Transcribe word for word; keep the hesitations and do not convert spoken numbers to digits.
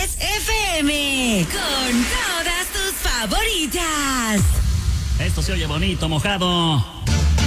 Kiss F M. Con todas tus favoritas. Esto se oye bonito, mojado.